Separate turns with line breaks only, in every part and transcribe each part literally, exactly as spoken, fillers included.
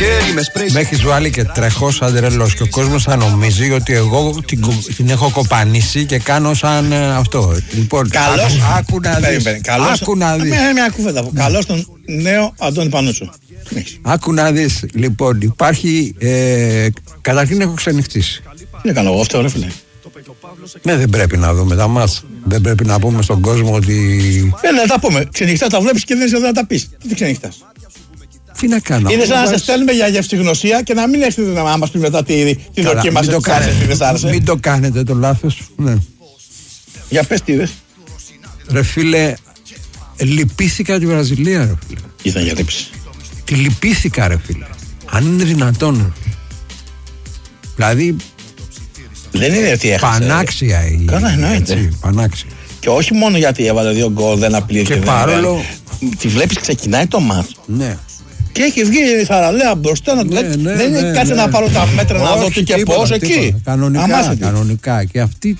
χέρι με σπρέι.
Με έχεις βάλει και τρέχω σαν τρελός και ο κόσμος θα νομίζει ότι εγώ την, την έχω κοπανίσει και κάνω σαν ε, αυτό. Λοιπόν,
καλώς,
άκου να δεις. Άκου να δεις.
Μια, μια κουβέντα. Καλώς τον νέο Αντώνη Πανούτσο.
Άκου να δεις. Λοιπόν, υπάρχει. Ε, καταρχήν έχω ξενυχτήσει.
Είναι καλό, εγώ αυτό ρε φίλε.
Ναι, δεν πρέπει να δούμε τα μας. Δεν πρέπει να πούμε στον κόσμο ότι.
Ε, να τα πούμε. Ξενυχτά τα βλέπεις και δεν είσαι εδώ να τα πεις. Τι ξενυχτάς.
Τι να κάνω.
Είναι σαν να σε στέλνουμε για γευστηγνωσία και να μην έχετε να μας πει μετά τη, τη δοκίμαση.
Μην το κάνετε το λάθος. Ναι.
Για πες τι είδες.
Ρε φίλε, λυπήθηκα τη Βραζιλία, ρε φίλε.
Ήταν για λήψη.
Τη λυπήθηκα, ρε φίλε. Αν είναι δυνατόν. Δηλαδή.
Δεν είναι ότι έχασε.
Πανάξια η.
Καλά, εννοείται.
Πανάξια.
Και όχι μόνο γιατί έβαλε δύο γκολ, δεν απειλήθηκε.
Και παρόλο.
Τη βλέπεις ξεκινάει το μάτς.
Ναι.
Και έχει βγει η θαραλέα μπροστά να του λέει:
ναι,
δεν είναι
ναι,
κάτσε
ναι.
να πάρω τα μέτρα να δω τι και πώς εκεί.
Κανονικά, κανονικά. Και αυτή.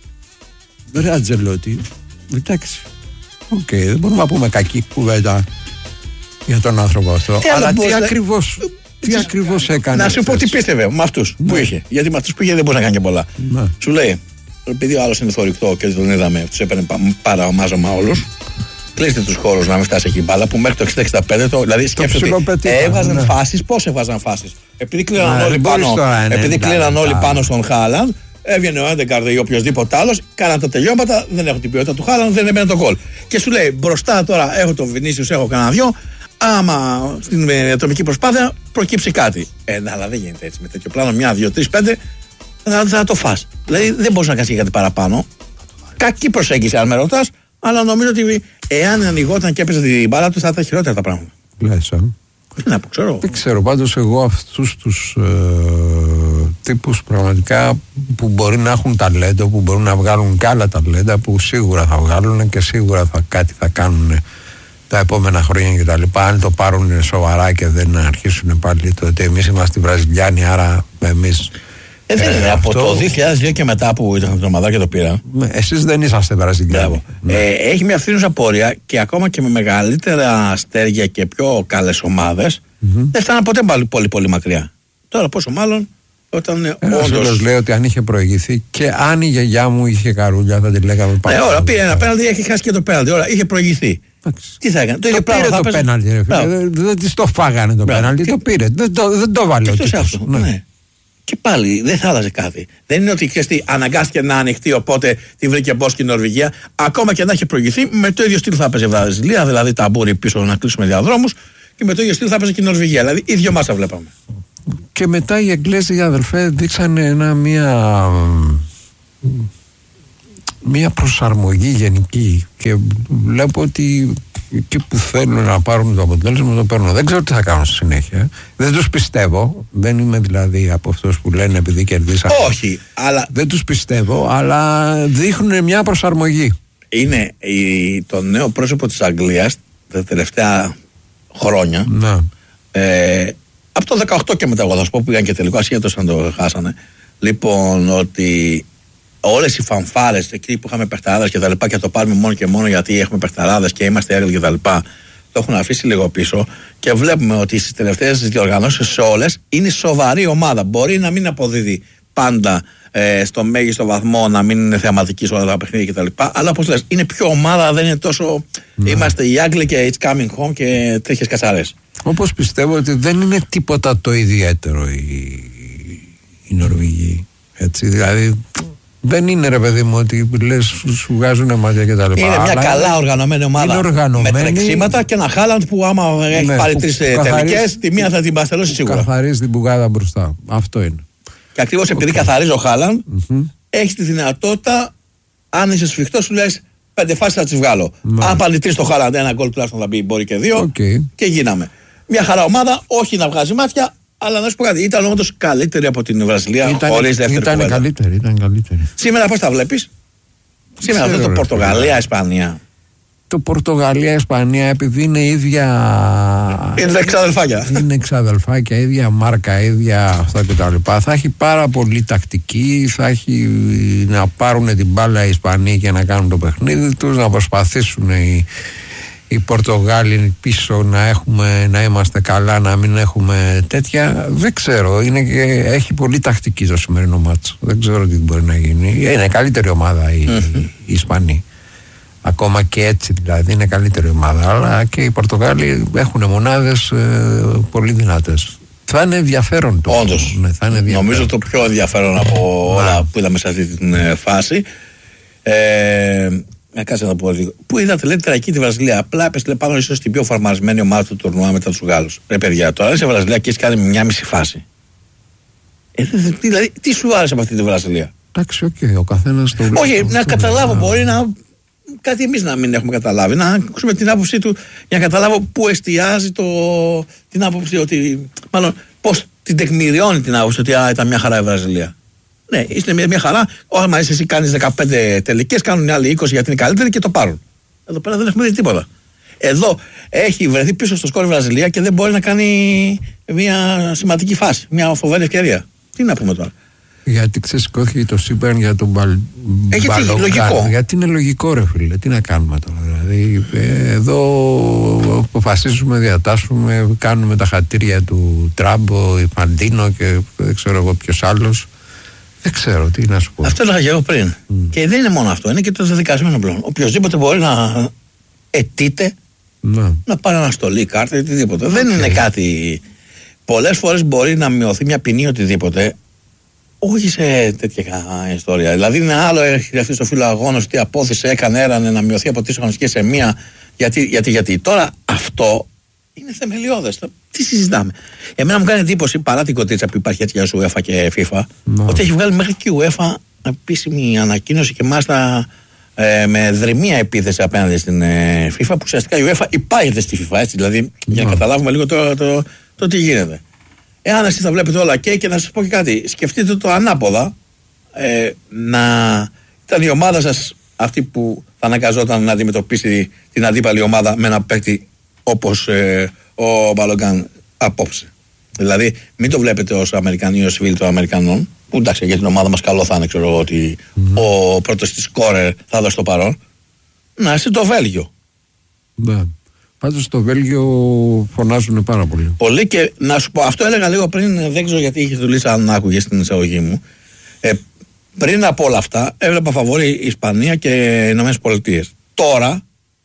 Ρε Ατζελότη. Εντάξει. Οκ, okay, δεν μπορούμε να πούμε κακή κουβέντα για τον άνθρωπο αυτό.
Τι
αλλά
τι
ακριβώς. Τι ακριβώς έκανε.
Να σου πω τι πίστευε με αυτούς που είχε. Γιατί με αυτούς που είχε δεν μπορεί να κάνει και πολλά. Σου λέει: επειδή ο άλλος είναι θωρηκτό και τον είδαμε, τους έπαιρνε παραμάζωμα όλους. Κλείστε τους χώρους να μην φτάσει εκεί μπάλα που μέχρι το εξήντα εξήντα πέντε το, δηλαδή σκέφτεται ότι έβγαζαν ναι. φάσεις, πώς έβγαζαν φάσεις. Επειδή κλείναν όλοι, πάνω, επειδή κλείναν όλοι πάνω στον Χάλαντ, έβγαινε ο Έντεγκαρντ ή οποιοδήποτε άλλος, κάναν τα τελειώματα, δεν έχω την ποιότητα του Χάλαντ, δεν έμπαινε το γκολ. Και σου λέει μπροστά τώρα έχω τον Βινίσιους, έχω κανένα δυο, άμα στην ατομική προσπάθεια προκύψει κάτι. Ε, αλλά δεν γίνεται έτσι με τέτοιο πλάνο, μια, δύο, τρεις, πέντε, θα, θα το φας. Δηλαδή δεν μπορείς να κάνεις κάτι παραπάνω. Κακή προσέγγιση αν με ρωτάς. Αλλά νομίζω ότι εάν ανοιγόταν και έπαιζε την μπάλα του θα ήταν χειρότερα τα πράγματα.
Λες, ε.
Τι να πω, ξέρω.
Δεν ξέρω, πάντως εγώ αυτούς τους ε, τύπους πραγματικά που μπορεί να έχουν ταλέντο, που μπορούν να βγάλουν και άλλα ταλέντα, που σίγουρα θα βγάλουν και σίγουρα θα, κάτι θα κάνουν τα επόμενα χρόνια κτλ. Αν το πάρουν σοβαρά και δεν αρχίσουν πάλι το ότι εμείς είμαστε Βραζιλιάνοι, άρα εμείς.
Ε, δεν είναι. Από το δύο χιλιάδες δύο και μετά που ήταν το ομαδά και το πήρα.
Εσείς δεν είσαστε Βραζιλιάνοι.
Ναι. Ε, έχει μια φθήνουσα πορεία και ακόμα και με μεγαλύτερα αστέρια και πιο καλές ομάδες mm-hmm. δεν φτάναν ποτέ πάλι πολύ πολύ μακριά. Τώρα πόσο μάλλον όταν.
Ένας όντως λέει ότι αν είχε προηγηθεί και αν η γιαγιά μου είχε καρούλια θα τη λέγαμε πάλι.
Ναι, ώρα πήρε ένα πέναλτι, έχει χάσει και το πέναλτι. Ώρα είχε προηγηθεί. Τι θα έκανε.
Το, το πήρε το πέναλτι. Δεν, δεν της το φάγανε το πέναλτι. Το πήρε. Δεν το, δεν το βάλε ο τύπος.
Ναι. Και πάλι δεν θα άλλαζε κάτι. Δεν είναι ότι ξέρεις τι, αναγκάστηκε να ανοιχτεί, οπότε τη βρήκε μπος και η Νορβηγία. Ακόμα και να έχει προηγηθεί, με το ίδιο στυλ θα έπαιζε η Βραζιλία, δηλαδή ταμπούρι πίσω να κλείσουμε διαδρόμους, και με το ίδιο στυλ θα έπαιζε και η Νορβηγία. Δηλαδή, οι δύο μάτσα βλέπαμε.
Και μετά οι Εγγλέζοι, οι αδελφέ, δείξανε ένα, μια, μια προσαρμογή γενική. Και βλέπω ότι εκεί που θέλουν να πάρουν το αποτέλεσμα το παίρνουν. Δεν ξέρω τι θα κάνουν στη συνέχεια. Δεν τους πιστεύω. Δεν είμαι δηλαδή από αυτούς που λένε επειδή κερδίσαμε.
Όχι, αλλά.
Δεν τους πιστεύω, αλλά δείχνουν μια προσαρμογή.
Είναι η, το νέο πρόσωπο της Αγγλίας τα τελευταία χρόνια.
Να.
Ε, από το δεκαοκτώ και μετά, εγώ θα σου πω, πήγαν και τελικό ασχέτως αν το χάσανε. Λοιπόν, ότι όλες οι φανφάρες εκεί που είχαμε παιχταράδες και τα λοιπά, και το πάρουμε μόνο και μόνο γιατί έχουμε παιχταράδες και είμαστε Άγγλοι και τα λοιπά, το έχουν αφήσει λίγο πίσω και βλέπουμε ότι στις τελευταίες διοργανώσεις σε όλες είναι σοβαρή ομάδα. Μπορεί να μην αποδίδει πάντα ε, στο μέγιστο βαθμό, να μην είναι θεαματική σε όλα τα παιχνίδια κτλ. Αλλά όπως λες, είναι πιο ομάδα, δεν είναι τόσο. Ναι. Είμαστε οι Άγγλοι και it's coming home και τέτοιες κατσαρές.
Όπως πιστεύω ότι δεν είναι τίποτα το ιδιαίτερο οι, οι Νορβηγοί. Έτσι, δηλαδή. Δεν είναι ρε παιδί μου ότι λες σου βγάζουν μάτια και τα λοιπά.
Είναι μια καλά είναι, οργανωμένη ομάδα.
Οργανωμένη,
με τρεξίματα και ένα Χάλαντ που άμα έχει ναι, πάρει τρεις τελικές, τη μία θα την παστελώσει σίγουρα.
Καθαρίζει την μπουγάδα μπροστά. Αυτό είναι.
Και ακριβώς επειδή okay. καθαρίζει ο Χάλαντ, mm-hmm. έχει τη δυνατότητα, αν είσαι σφιχτός, σου λες πέντε φάσεις θα τις βγάλω. Mm-hmm. Αν πάλι τρεις το Χάλαντ, ένα γκολ τουλάχιστον θα μπει, μπορεί και δύο. Okay. Και γίναμε. Μια χαρά ομάδα, όχι να βγάζει μάτια. Αλλά να σου πω κάτι, ήταν όντως καλύτερη από την Βραζιλία χωρίς δεύτερη
ήταν κουβέντα. Καλύτερη, ήταν καλύτερη.
Σήμερα πώς τα βλέπεις? Σήμερα αυτό το Πορτογαλία-Ισπανία.
Το Πορτογαλία-Ισπανία επειδή είναι ίδια.
Είναι εξαδελφάκια.
Είναι εξαδελφάκια, ίδια μάρκα, ίδια αυτά κτλ. Θα έχει πάρα πολύ τακτική, θα έχει να πάρουν την μπάλα οι Ισπανοί και να κάνουν το παιχνίδι τους, να προσπαθήσουν οι, οι οι Πορτογάλοι πίσω να, έχουμε, να είμαστε καλά, να μην έχουμε τέτοια. Δεν ξέρω. Είναι και, έχει πολύ τακτική το σημερινό μάτσο. Δεν ξέρω τι μπορεί να γίνει. Είναι καλύτερη ομάδα οι, mm-hmm. οι Ισπανοί. Ακόμα και έτσι δηλαδή είναι καλύτερη ομάδα. Αλλά και οι Πορτογάλοι έχουν μονάδες ε, πολύ δυνατές. Θα είναι ενδιαφέρον το.
Όντως.
Ναι, θα είναι ενδιαφέρον.
Νομίζω το πιο ενδιαφέρον από όλα που είδαμε σε αυτή την ε, φάση. Ε, Να κάτσε να πω λίγο. Πού είδατε, λέτε, εκεί τη Βραζιλία. Απλά έπεσε πάνω ίσως στην πιο φορμαρισμένη ομάδα του τουρνουά μετά τους Γάλλους. Ρε παιδιά, τώρα είσαι Βραζιλία και έχει κάνει μια μισή φάση. Ε, δηλαδή, τι σου άρεσε από αυτή τη Βραζιλία?
Εντάξει, οκ, okay, ο καθένας το.
Όχι, να καταλάβω, μπορεί να. Κάτι εμείς να μην έχουμε καταλάβει. Να ακούσουμε την άποψή του για να καταλάβω πού εστιάζει το, την άποψη ότι. Μάλλον, πώς την τεκμηριώνει την άποψη ότι α, ήταν μια χαρά η Βραζιλία. Ναι, είσαι μια, μια χαρά. Άμα είσαι εσύ κάνεις δεκαπέντε τελικές, κάνουν οι άλλοι είκοσι γιατί είναι καλύτεροι και το πάρουν. Εδώ πέρα δεν έχουμε δει τίποτα. Εδώ έχει βρεθεί πίσω στο σκορ η Βραζιλία και δεν μπορεί να κάνει μια σημαντική φάση. Μια φοβερή ευκαιρία. Τι να πούμε τώρα.
Γιατί ξεσηκώθηκε το σύμπαν για τον Μπαλ...
Μπαλογκάν.
Γιατί είναι λογικό, ρε φίλε. Τι να κάνουμε τώρα. Δηλαδή, εδώ αποφασίζουμε, διατάσσουμε, κάνουμε τα χατήρια του Τράμπο, η Φαντίνο και δεν ξέρω εγώ ποιος άλλος. Δεν ξέρω τι να σου πω.
Αυτό έλεγα και εγώ πριν. Mm. Και δεν είναι μόνο αυτό, είναι και το δεδικασμένο πλέον. Οποιοςδήποτε μπορεί να αιτείται
να,
να πάρει αναστολή, κάρτα ή οτιδήποτε. Okay. Δεν είναι κάτι. Πολλές φορές μπορεί να μειωθεί μια ποινή οτιδήποτε. Όχι σε τέτοια ιστορία. Δηλαδή, είναι άλλο έχει γραφτεί στο φύλλο αγώνα ότι απόθυσε, έκανε, έρανε να μειωθεί από τρεις αγωνιστικές σε μία. Γιατί, γιατί, γιατί. Τώρα αυτό είναι θεμελιώδες. Τι συζητάμε. Εμένα μου κάνει εντύπωση παρά την κοτίτσα που υπάρχει έτσι για UEFA και FIFA, no. ότι έχει βγάλει μέχρι και η UEFA επίσημη ανακοίνωση και μάλιστα ε, με δρυμία επίθεση απέναντι στην ε, FIFA, που ουσιαστικά η UEFA υπάγεται στη FIFA, έτσι, δηλαδή no. για να καταλάβουμε λίγο το, το, το, το τι γίνεται. Εάν εσείς θα βλέπετε όλα και, και να σας πω και κάτι, σκεφτείτε το ανάποδα, ε, να ήταν η ομάδα σας αυτή που θα αναγκαζόταν να αντιμετωπίσει την αντίπαλη ομάδα με ένα παίκτη όπως ε, ο Μπαλογκάν απόψε. Δηλαδή, μην το βλέπετε ως Αμερικανοί ή ως φίλοι των Αμερικανών, που εντάξει για την ομάδα μας καλό θα είναι, ξέρω ότι mm-hmm. ο πρώτος της σκόρερ θα δώσει το παρόν. Να είσαι το Βέλγιο.
Ναι. Πάντως στο Βέλγιο φωνάζουν πάρα πολύ.
Πολύ και να σου πω, αυτό έλεγα λίγο πριν, δεν ξέρω γιατί είχε δουλείσει αν άκουγε στην εισαγωγή μου. Ε, πριν από όλα αυτά, έβλεπα φαβόρη η Ισπανία και οι Ηνωμένες Πολιτείες. Τώρα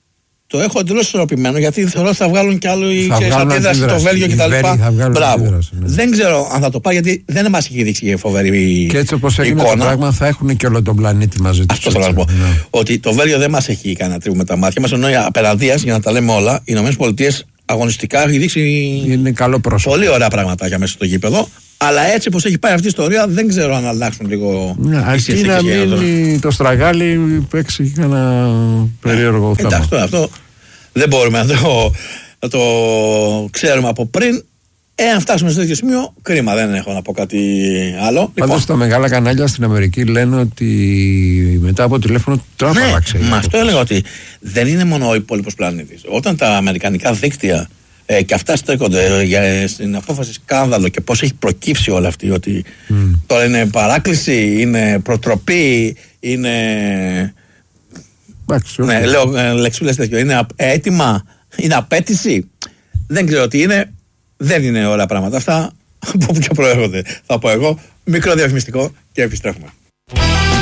το έχω εντελώς ισορροπημένο γιατί θεωρώ ότι θα βγάλουν κι άλλο η αντίδραση στο Βέλγιο κτλ. Μπράβο. Ναι. Δεν ξέρω αν θα το πάει γιατί δεν μας έχει δείξει η φοβερή.
Και έτσι όπως έγινε το πράγμα θα έχουν και όλο τον πλανήτη μαζί τους.
Αυτό θέλω να πω. Ναι. Ότι το Βέλγιο δεν μας έχει κανένα τρίβο με τα μάτια μας, ενώ απέναντίας, για να τα λέμε όλα, οι Ηνωμένες Πολιτείες αγωνιστικά έχει δείξει
είναι καλό πρόσωπο.
Πολύ ωραία πραγματάκια μέσα στο γήπεδο. Αλλά έτσι πως έχει πάει αυτή η ιστορία, δεν ξέρω αν αλλάξουν λίγο.
Ναι, αρκεί να μείνει το στραγάλι, παίξει ένα περίεργο θέμα.
Εντάξει, αυτό δεν μπορούμε να το, να το ξέρουμε από πριν. Εάν φτάσουμε σε τέτοιο σημείο, κρίμα, δεν έχω να πω κάτι άλλο.
Πάντως λοιπόν, τα μεγάλα κανάλια στην Αμερική λένε ότι μετά από τηλέφωνο τώρα θα αλλάξει.
Ναι, μα αυτό έλεγα ότι δεν είναι μόνο ο υπόλοιπος πλανήτης. Όταν τα αμερικανικά δίκτυα Ε, και αυτά στέκονται για, στην απόφαση σκάνδαλο και πώς έχει προκύψει όλη αυτή, ότι mm. τώρα είναι παράκληση, είναι προτροπή, είναι
okay.
ναι, λέω ε, λεξούλες τέτοιο, είναι έτοιμα, είναι απέτηση, δεν ξέρω τι είναι, δεν είναι όλα πράγματα αυτά από που και προέρχονται. Θα πω εγώ, μικρό διαφημιστικό και επιστρέφουμε.